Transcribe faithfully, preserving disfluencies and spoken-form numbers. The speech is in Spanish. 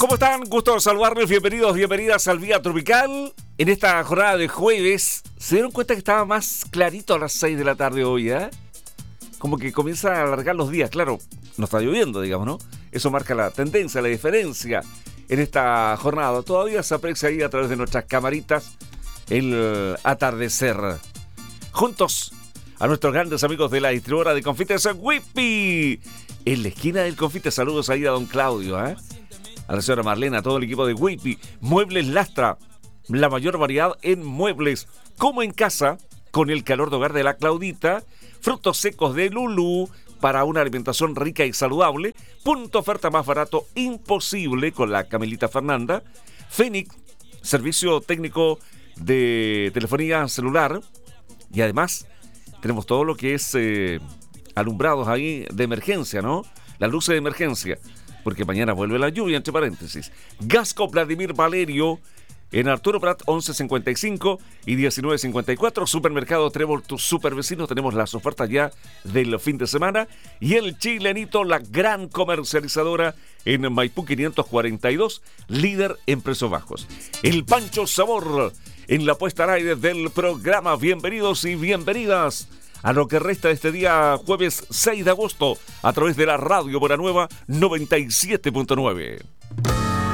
¿Cómo están? Gusto de saludarles, bienvenidos, bienvenidas al Vía Tropical. En esta jornada de jueves, ¿se dieron cuenta que estaba más clarito a las seis de la tarde hoy, eh? Como que comienza a alargar los días, claro, no está lloviendo, digamos, ¿no? Eso marca la tendencia, la diferencia en esta jornada. Todavía se aprecia ahí a través de nuestras camaritas el atardecer. Juntos a nuestros grandes amigos de la distribuidora de confites Whippy. En la esquina del confite, saludos ahí a don Claudio, ¿eh? A la señora Marlena, a todo el equipo de Whippy. Muebles Lastra, la mayor variedad en muebles, como en casa, con el calor de hogar de la Claudita. Frutos secos de Lulú, para una alimentación rica y saludable. Punto oferta más barato imposible con la Camilita Fernanda. Fénix, servicio técnico de telefonía celular. Y además, tenemos todo lo que es eh, alumbrados ahí de emergencia, ¿no? Las luces de emergencia, porque mañana vuelve la lluvia, entre paréntesis. Gasco Vladimir Valerio, en Arturo Prat, once cincuenta y cinco y diecinueve cincuenta y cuatro. Supermercado Trébol, tus supervecinos. Tenemos las ofertas ya del fin de semana. Y el Chilenito, la gran comercializadora en Maipú quinientos cuarenta y dos, líder en precios bajos. El Pancho Sabor, en la puesta al aire del programa. Bienvenidos y bienvenidas a lo que resta de este día jueves seis de agosto a través de la Radio Buena Nueva noventa y siete punto nueve.